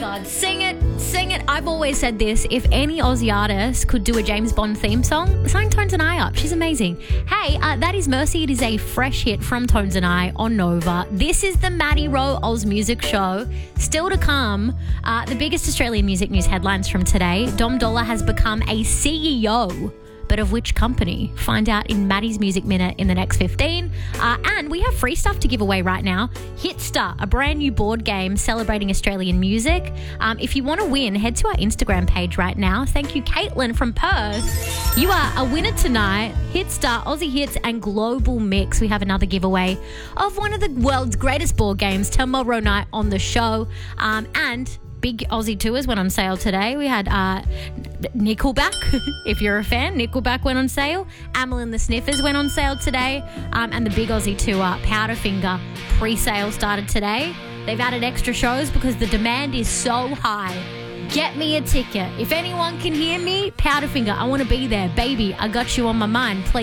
God. Sing it. I've always said this. If any Aussie artist could do a James Bond theme song, sign Tones and I up. She's amazing. Hey, that is Mercy. It is a fresh hit from Tones and I on Nova. This is the Maddie Rowe Oz Music Show. Still to come, the biggest Australian music news headlines from today. Dom Dolla has become a CEO. But of which company? Find out in Maddie's Music Minute in the next 15. And we have free stuff to give away right now. Hitstar, a brand new board game celebrating Australian music. If you want to win, head to our Instagram page right now. Thank you, Caitlin from Perth. You are a winner tonight. Hitstar, Aussie Hits and Global Mix. We have another giveaway of one of the world's greatest board games tomorrow night on the show. And big Aussie tours went on sale today. We had Nickelback, if you're a fan. Nickelback went on sale. Amyl and the Sniffers went on sale today. And the big Aussie tour, Powderfinger, pre-sale started today. They've added extra shows because the demand is so high. Get me a ticket. If anyone can hear me, Powderfinger, I want to be there. Baby, I got you on my mind. Please.